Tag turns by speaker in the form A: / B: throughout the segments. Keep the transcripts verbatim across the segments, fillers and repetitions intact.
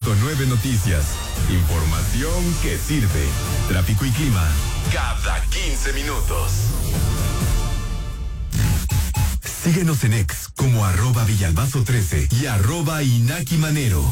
A: cinco nueve Noticias. Información que sirve. Tráfico y clima cada quince minutos. Síguenos en X como arroba Villalbazo trece y arroba Inaki Manero.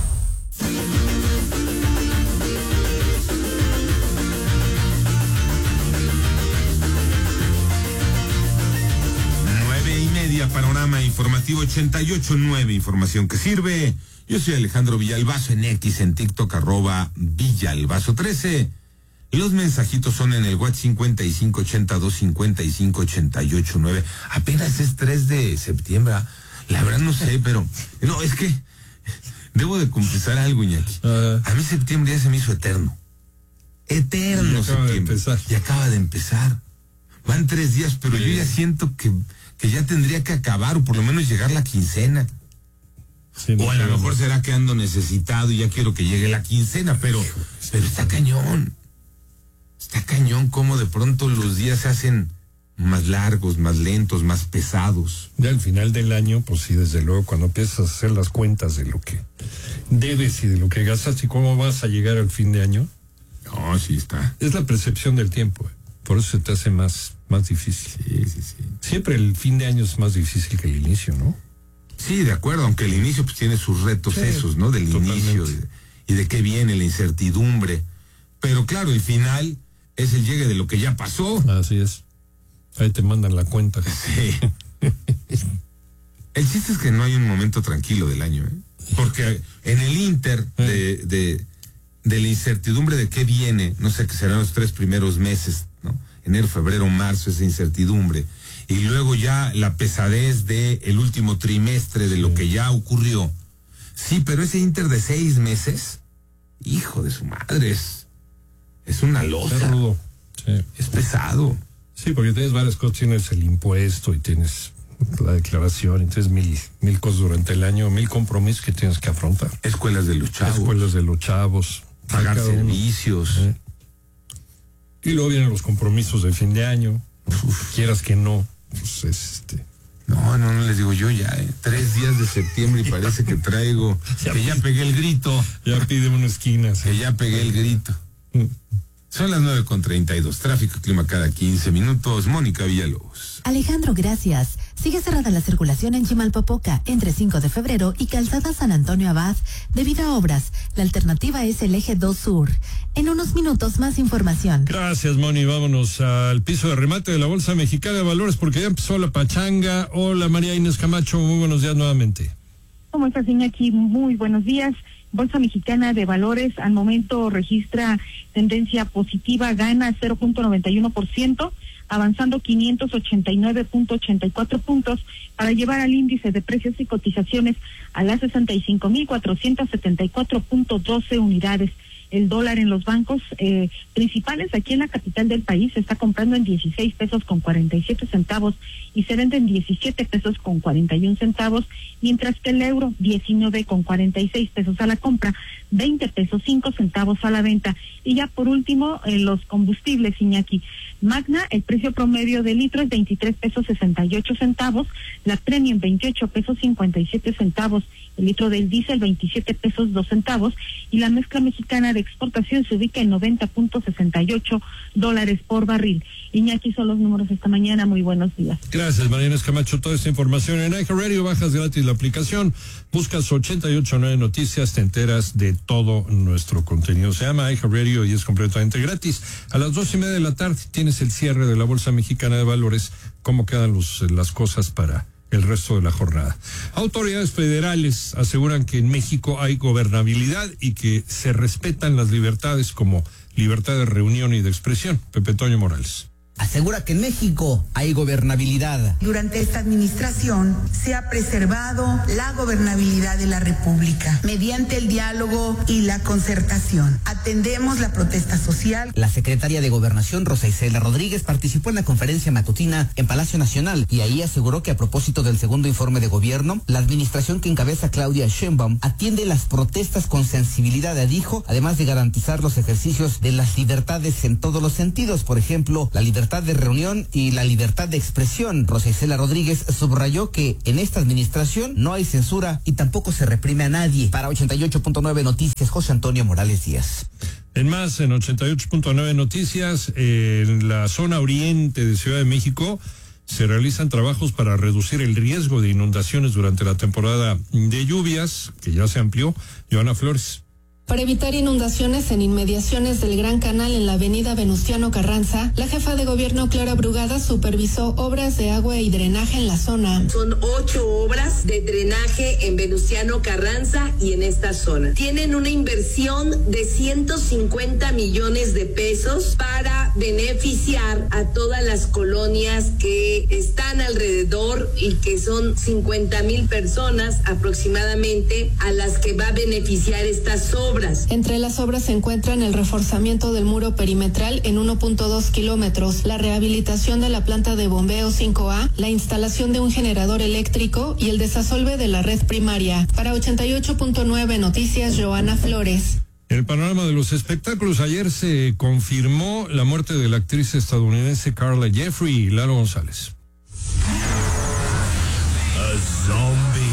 B: Nueve y media, panorama informativo ochenta y ocho nueve, información que sirve. Yo soy Alejandro Villalbazo en X, en TikTok, arroba Villalbazo trece. Los mensajitos son en el WhatsApp cincuenta y cinco ochenta y dos cincuenta y cinco ochenta y ocho nueve. Apenas es tres de septiembre. La verdad no sé, pero no, es que debo de confesar algo, Iñaki. Uh, A mí septiembre ya se me hizo eterno. Eterno
C: y
B: septiembre. Y acaba de empezar. Van tres días, pero sí. Yo ya siento que, que ya tendría que acabar o por lo menos llegar la quincena. Sí, o a lo mejor será que ando necesitado y ya quiero que llegue la quincena, pero, pero está cañón. Está cañón cómo de pronto los días se hacen más largos, más lentos, más pesados.
C: Ya al final del año, pues sí, desde luego, cuando empiezas a hacer las cuentas de lo que debes y de lo que gastas y cómo vas a llegar al fin de año.
B: No, sí está.
C: Es la percepción del tiempo, eh. Por eso se te hace más, más difícil.
B: Sí, sí, sí.
C: Siempre el fin de año es más difícil que el inicio, ¿no?
B: Sí, de acuerdo, aunque el inicio pues tiene sus retos, sí, esos, ¿no? Del totalmente. Inicio y de, y de qué viene la incertidumbre. Pero claro, el final es el llegue de lo que ya pasó.
C: Así es. Ahí te mandan la cuenta.
B: Sí. El chiste es que no hay un momento tranquilo del año, ¿eh? Porque en el inter de, de, de la incertidumbre de qué viene, no sé qué serán los tres primeros meses, ¿no? Enero, febrero, marzo, esa incertidumbre. Y luego ya la pesadez de el último trimestre de sí. Lo que ya ocurrió. Sí, pero ese inter de seis meses, hijo de su madre, es, es una losa.
C: Es rudo. Sí.
B: Es pesado.
C: Sí, porque tienes varias cosas, tienes el impuesto y tienes la declaración, y tienes mil, mil cosas durante el año, mil compromisos que tienes que afrontar.
B: Escuelas de los chavos.
C: Escuelas de los chavos.
B: Pagar servicios.
C: Uno. ¿Sí? Y luego vienen los compromisos de fin de año. Uf. Quieras que no. Pues este.
B: No, no, no les digo yo ya, eh. Tres días de septiembre y parece que traigo, ya que ya pegué el grito.
C: Ya pide una esquina.
B: Sí. Que ya pegué el grito. Mm. Son las nueve con treinta y dos. Tráfico y clima cada quince minutos. Mónica Villalobos.
D: Alejandro, gracias. Sigue cerrada la circulación en Chimalpopoca entre cinco de febrero y Calzada San Antonio Abad debido a obras. La alternativa es el eje dos Sur. En unos minutos más información.
C: Gracias, Moni. Vámonos al piso de remate de la Bolsa Mexicana de Valores porque ya empezó la pachanga. Hola, María Inés Camacho. Muy buenos días nuevamente.
E: ¿Cómo estás, Iñaki? Muy buenos días. Bolsa Mexicana de Valores al momento registra tendencia positiva, gana cero punto noventa y uno por ciento, avanzando quinientos ochenta y nueve punto ochenta y cuatro puntos para llevar al índice de precios y cotizaciones a las sesenta y cinco mil cuatrocientos setenta y cuatro punto doce unidades. El dólar en los bancos eh, principales aquí en la capital del país se está comprando en dieciséis pesos con cuarenta y siete centavos y se vende en diecisiete pesos con cuarenta y un centavos, mientras que el euro diecinueve con cuarenta y seis pesos a la compra, veinte pesos cinco centavos a la venta. Y ya por último, eh, los combustibles, Iñaki. Magna, el precio promedio del litro es veintitrés pesos sesenta y ocho centavos, la Premium veintiocho pesos cincuenta y siete centavos, el litro del diésel veintisiete pesos dos centavos y la mezcla mexicana de exportación se ubica en noventa punto sesenta y ocho dólares por barril. Iñaki, son los números esta mañana. Muy buenos días.
C: Gracias, Mariana Escamacho. Toda esta información en iHeartRadio, bajas gratis la aplicación, buscas ochenta y ocho nueve Noticias, te enteras de todo nuestro contenido. Se llama iHeartRadio y es completamente gratis. A las dos y media de la tarde tienes el cierre de la Bolsa Mexicana de Valores, cómo quedan los, las cosas para el resto de la jornada. Autoridades federales aseguran que en México hay gobernabilidad y que se respetan las libertades como libertad de reunión y de expresión. Pepe Toño Morales.
F: Asegura que en México hay gobernabilidad.
G: Durante esta administración se ha preservado la gobernabilidad de la República mediante el diálogo y la concertación. A Atendemos la protesta social.
F: La secretaria de Gobernación, Rosa Isela Rodríguez, participó en la conferencia matutina en Palacio Nacional y ahí aseguró que a propósito del segundo informe de gobierno, la administración que encabeza Claudia Sheinbaum atiende las protestas con sensibilidad, dijo, además de garantizar los ejercicios de las libertades en todos los sentidos, por ejemplo, la libertad de reunión y la libertad de expresión. Rosa Isela Rodríguez subrayó que en esta administración no hay censura y tampoco se reprime a nadie. Para ochenta y ocho punto nueve Noticias, José Antonio Morales Díaz.
C: En más, en ochenta y ocho punto nueve Noticias, eh, en la zona oriente de Ciudad de México, se realizan trabajos para reducir el riesgo de inundaciones durante la temporada de lluvias, que ya se amplió. Joana Flores.
H: Para evitar inundaciones en inmediaciones del Gran Canal en la avenida Venustiano Carranza, la jefa de gobierno Clara Brugada supervisó obras de agua y drenaje en la zona.
I: Son ocho obras de drenaje en Venustiano Carranza y en esta zona. Tienen una inversión de ciento cincuenta millones de pesos para beneficiar a todas las colonias que están alrededor y que son cincuenta mil personas aproximadamente a las que va a beneficiar estas obras.
H: Entre las obras se encuentran el reforzamiento del muro perimetral en uno punto dos kilómetros, la rehabilitación de la planta de bombeo cinco A, la instalación de un generador eléctrico y el desasolve de la red primaria. Para ochenta y ocho punto nueve Noticias, Joana Flores.
C: En el panorama de los espectáculos, ayer se confirmó la muerte de la actriz estadounidense Carla Jeffrey. Lalo González.
A: A zombie.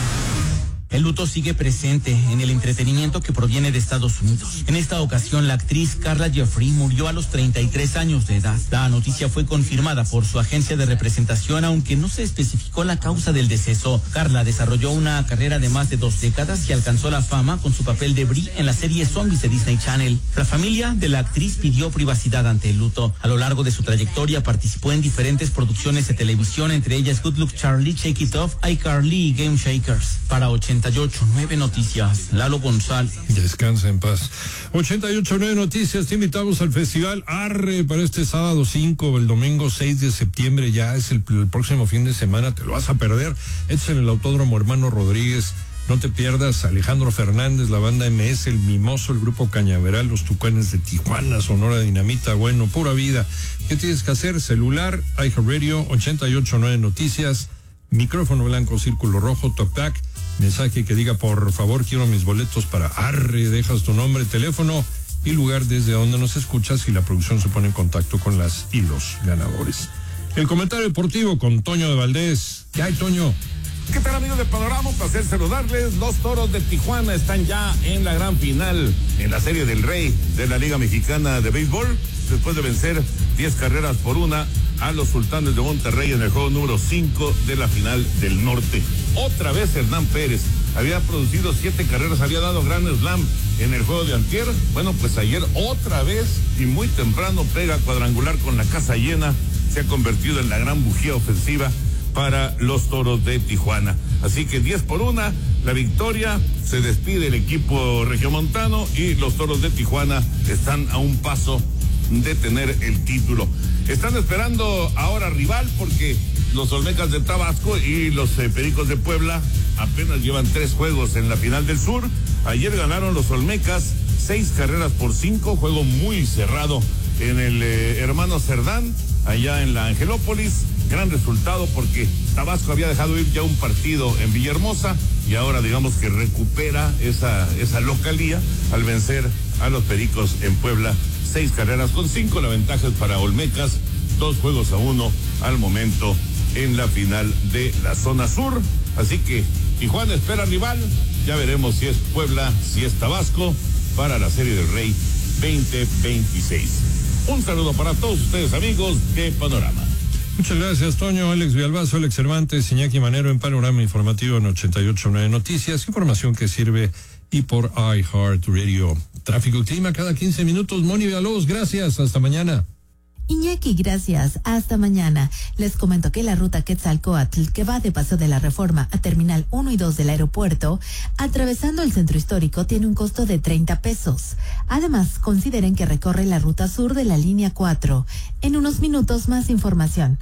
J: El luto sigue presente en el entretenimiento que proviene de Estados Unidos. En esta ocasión, la actriz Carla Jeffrey murió a los treinta y tres años de edad. La noticia fue confirmada por su agencia de representación, aunque no se especificó la causa del deceso. Carla desarrolló una carrera de más de dos décadas y alcanzó la fama con su papel de Brie en la serie Zombies de Disney Channel. La familia de la actriz pidió privacidad ante el luto. A lo largo de su trayectoria participó en diferentes producciones de televisión, entre ellas Good Luck Charlie, Shake It Off, iCarly y Game Shakers. Para ochenta y ocho punto nueve Noticias, Lalo González.
C: Descansa en paz. ochenta y ocho punto nueve Noticias, te invitamos al Festival Arre para este sábado cinco, el domingo seis de septiembre, ya es el, el próximo fin de semana, te lo vas a perder. Es en el Autódromo Hermano Rodríguez. No te pierdas Alejandro Fernández, la banda M S, El Mimoso, el Grupo Cañaveral, los Tucanes de Tijuana, Sonora Dinamita, bueno, pura vida. ¿Qué tienes que hacer? Celular, iHeartRadio, ochenta y ocho punto nueve Noticias, micrófono blanco, círculo rojo, talkback, mensaje que diga por favor quiero mis boletos para Arre, dejas tu nombre, teléfono y lugar desde donde nos escuchas y la producción se pone en contacto con las y los ganadores. El comentario deportivo con Toño de Valdés. ¿Qué hay, Toño?
B: ¿Qué tal, amigos de Panorama? Un placer saludarles. Los Toros de Tijuana están ya en la gran final en la Serie del Rey de la Liga Mexicana de Béisbol, después de vencer diez carreras por una a los Sultanes de Monterrey en el juego número cinco de la final del norte. Otra vez Hernán Pérez había producido siete carreras, había dado gran slam en el juego de antier. Bueno, pues ayer otra vez y muy temprano pega cuadrangular con la casa llena. Se ha convertido en la gran bujía ofensiva para los Toros de Tijuana. Así que diez por una, la victoria, se despide el equipo regiomontano y los Toros de Tijuana están a un paso de tener el título. Están esperando ahora rival porque los Olmecas de Tabasco y los eh, Pericos de Puebla apenas llevan tres juegos en la final del sur. Ayer ganaron los Olmecas seis carreras por cinco, juego muy cerrado en el eh, Hermano Cerdán, allá en la Angelópolis. Gran resultado porque Tabasco había dejado ir ya un partido en Villahermosa y ahora digamos que recupera esa, esa localía al vencer a los Pericos en Puebla. Seis carreras con cinco, la ventaja es para Olmecas, dos juegos a uno al momento en la final de la zona sur. Así que Tijuana espera rival, ya veremos si es Puebla, si es Tabasco para la Serie del Rey veinte veintiséis. Un saludo para todos ustedes, amigos de Panorama.
C: Muchas gracias, Toño. Alex Villalbazo, Alex Cervantes, Iñaki Manero en Panorama Informativo en ochenta y ocho punto nueve Noticias, información que sirve y por iHeartRadio. Tráfico y clima cada quince minutos. Moni Villalobos, gracias. Hasta mañana.
D: Iñaki, gracias. Hasta mañana. Les comento que la ruta Quetzalcóatl, que va de Paseo de la Reforma a Terminal uno y dos del aeropuerto, atravesando el centro histórico, tiene un costo de treinta pesos. Además, consideren que recorre la ruta sur de la línea cuatro. En unos minutos, más información.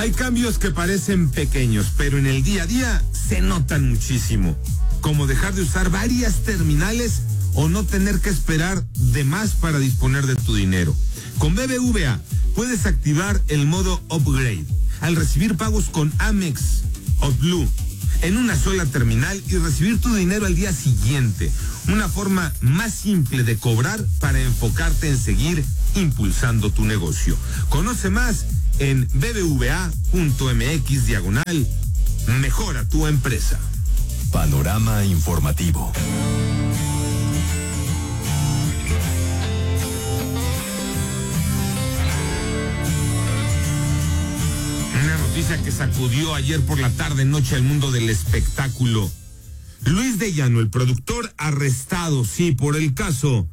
B: Hay cambios que parecen pequeños, pero en el día a día se notan muchísimo, como dejar de usar varias terminales o no tener que esperar de más para disponer de tu dinero. Con B B V A puedes activar el modo upgrade al recibir pagos con Amex o Blue en una sola terminal y recibir tu dinero al día siguiente. Una forma más simple de cobrar para enfocarte en seguir impulsando tu negocio. Conoce más en bbva.mx diagonal mejora tu empresa.
A: Panorama informativo.
B: Una noticia que sacudió ayer por la tarde noche al mundo del espectáculo. Luis de Llano, el productor, arrestado, sí, por el caso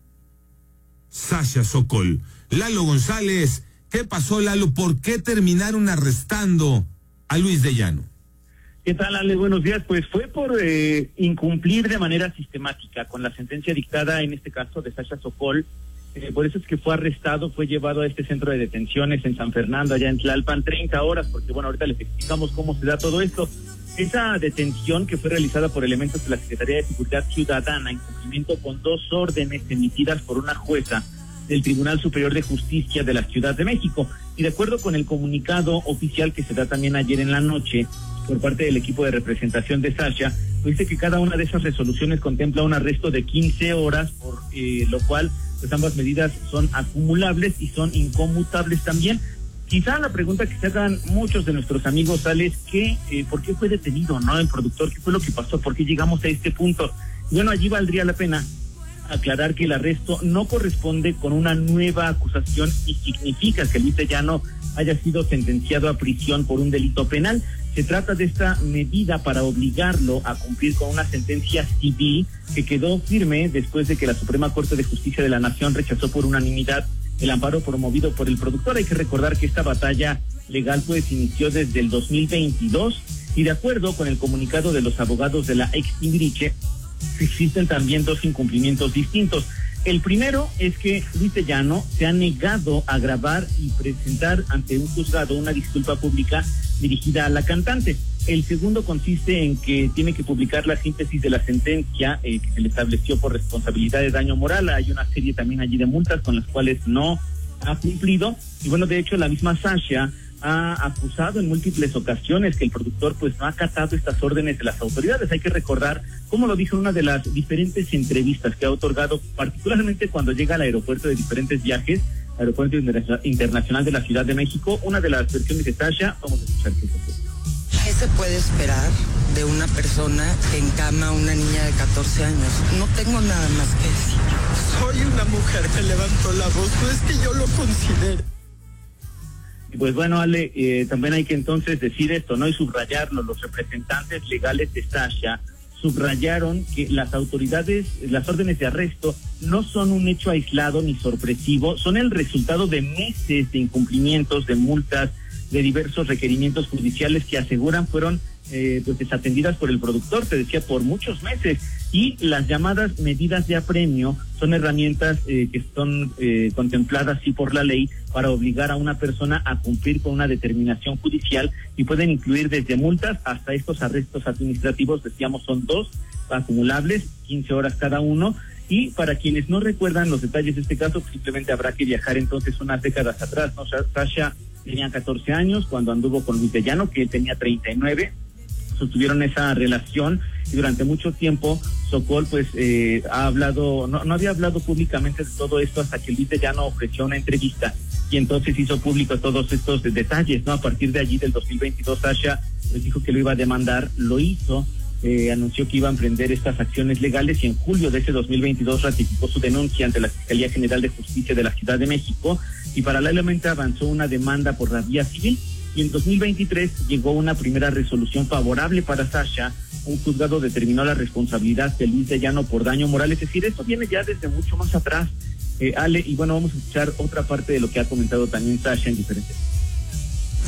B: Sasha Sokol. Lalo González, ¿qué pasó, Lalo? ¿Por qué terminaron arrestando a Luis de Llano?
K: ¿Qué tal, Ale? Buenos días. Pues fue por eh, incumplir de manera sistemática con la sentencia dictada, en este caso, de Sasha Sokol. Eh, por eso es que fue arrestado, fue llevado a este centro de detenciones en San Fernando, allá en Tlalpan, treinta horas, porque bueno, ahorita les explicamos cómo se da todo esto. Esa detención que fue realizada por elementos de la Secretaría de Seguridad Ciudadana en cumplimiento con dos órdenes emitidas por una jueza del Tribunal Superior de Justicia de la Ciudad de México. Y de acuerdo con el comunicado oficial que se da también ayer en la noche por parte del equipo de representación de Sasha, dice que cada una de esas resoluciones contempla un arresto de quince horas, por eh, lo cual pues ambas medidas son acumulables y son inconmutables también. Quizá la pregunta que se hagan muchos de nuestros amigos, Ale, es que, eh, ¿por qué fue detenido, no, el productor? ¿Qué fue lo que pasó? ¿Por qué llegamos a este punto? Bueno, allí valdría la pena aclarar que el arresto no corresponde con una nueva acusación y significa que Luis de Llano haya sido sentenciado a prisión por un delito penal. Se trata de esta medida para obligarlo a cumplir con una sentencia civil que quedó firme después de que la Suprema Corte de Justicia de la Nación rechazó por unanimidad el amparo promovido por el productor. Hay que recordar que esta batalla legal pues inició desde el dos mil veintidós y de acuerdo con el comunicado de los abogados de la ex Timbiriche, existen también dos incumplimientos distintos. El primero es que Luis de Llano se ha negado a grabar y presentar ante un juzgado una disculpa pública dirigida a la cantante. El segundo consiste en que tiene que publicar la síntesis de la sentencia eh, que se le estableció por responsabilidad de daño moral. Hay una serie también allí de multas con las cuales no ha cumplido. Y bueno, de hecho, la misma Sasha ha acusado en múltiples ocasiones que el productor pues no ha acatado estas órdenes de las autoridades. Hay que recordar, como lo dijo en una de las diferentes entrevistas que ha otorgado, particularmente cuando llega al aeropuerto de diferentes viajes, Aeropuerto Internacional de la Ciudad de México, una de las versiones de Sasha. Vamos a escuchar qué fue.
L: ¿Qué se puede esperar de una persona que encama a una niña de catorce años? No tengo nada más que decir. Soy una mujer que levantó la voz, no es que yo lo considere.
K: Pues bueno, Ale, eh, también hay que entonces decir esto, ¿no? Y subrayarlo. Los representantes legales de Sasha subrayaron que las autoridades, las órdenes de arresto no son un hecho aislado ni sorpresivo, son el resultado de meses de incumplimientos, de multas, de diversos requerimientos judiciales que aseguran fueron eh, pues desatendidas por el productor, te decía, por muchos meses. Y las llamadas medidas de apremio son herramientas eh, que son eh, contempladas sí por la ley para obligar a una persona a cumplir con una determinación judicial y pueden incluir desde multas hasta estos arrestos administrativos, decíamos son dos acumulables, quince horas cada uno. Y para quienes no recuerdan los detalles de este caso, pues simplemente habrá que viajar entonces unas décadas atrás, ¿no? Sasha tenía catorce años cuando anduvo con Luis de Llano, que él tenía treinta y nueve, sostuvieron esa relación y durante mucho tiempo Sokol pues eh, ha hablado, no, no había hablado públicamente de todo esto hasta que Luis de Llano ofreció una entrevista y entonces hizo público todos estos detalles, ¿no? A partir de allí del dos mil veintidós Sasha pues dijo que lo iba a demandar, lo hizo, eh, anunció que iba a emprender estas acciones legales y en julio de ese dos mil veintidós ratificó su denuncia ante la Fiscalía General de Justicia de la Ciudad de México y paralelamente avanzó una demanda por la vía civil. Y en dos mil veintitrés llegó una primera resolución favorable para Sasha. Un juzgado determinó la responsabilidad de Luis de Llano por daño moral. Es decir, esto viene ya desde mucho más atrás, eh, Ale. Y bueno, vamos a escuchar otra parte de lo que ha comentado también Sasha en diferentes.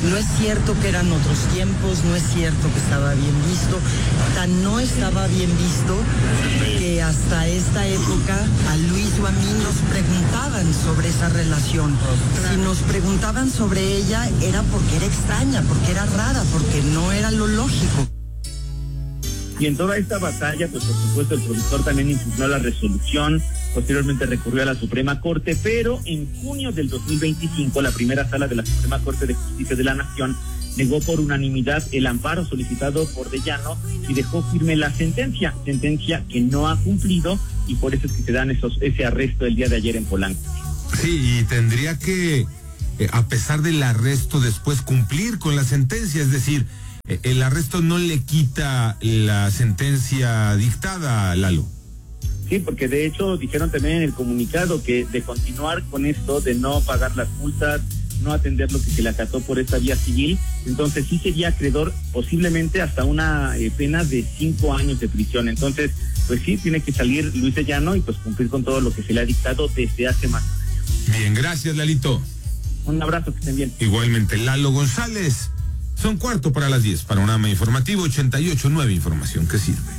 L: No es cierto que eran otros tiempos, no es cierto que estaba bien visto, tan no estaba bien visto que hasta esta época a Luis o a mí nos preguntaban sobre esa relación. Si nos preguntaban sobre ella era porque era extraña, porque era rara, porque no era lo lógico.
K: Y en toda esta batalla, pues por supuesto el productor también impugnó la resolución, posteriormente recurrió a la Suprema Corte, pero en junio del dos mil veinticinco la primera sala de la Suprema Corte de Justicia de la Nación negó por unanimidad el amparo solicitado por De Llano y dejó firme la sentencia, sentencia que no ha cumplido y por eso es que se dan esos, ese arresto el día de ayer en Polanco.
B: Sí, y tendría que, eh, a pesar del arresto, después cumplir con la sentencia, es decir, el arresto no le quita la sentencia dictada, Lalo.
K: Sí, porque de hecho dijeron también en el comunicado que de continuar con esto, de no pagar las multas, no atender lo que se le acató por esta vía civil, entonces sí sería acreedor posiblemente hasta una eh, pena de cinco años de prisión. Entonces, pues sí, tiene que salir Luis De Llano y pues cumplir con todo lo que se le ha dictado desde hace más.
B: Bien, gracias, Lalito.
K: Un abrazo, que estén bien.
B: Igualmente, Lalo González. Son cuarto para las diez. Panorama Informativo ochenta y ocho nueve, información que sirve.